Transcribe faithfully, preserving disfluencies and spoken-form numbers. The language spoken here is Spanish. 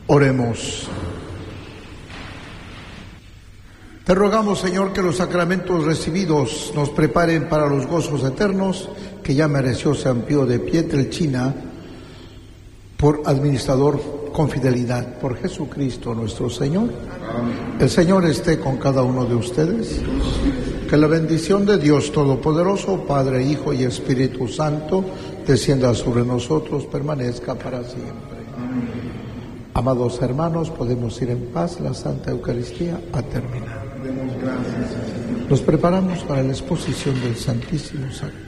Oremos. Te rogamos, Señor, que los sacramentos recibidos nos preparen para los gozos eternos que ya mereció San Pío de Pietrelcina por administrador con fidelidad. Por Jesucristo nuestro Señor. Amén. El Señor esté con cada uno de ustedes. Que la bendición de Dios Todopoderoso, Padre, Hijo y Espíritu Santo, descienda sobre nosotros, permanezca para siempre. Amén. Amados hermanos, podemos ir en paz. La Santa Eucaristía ha terminado. Demos gracias. Nos preparamos para la exposición del Santísimo Sacramento.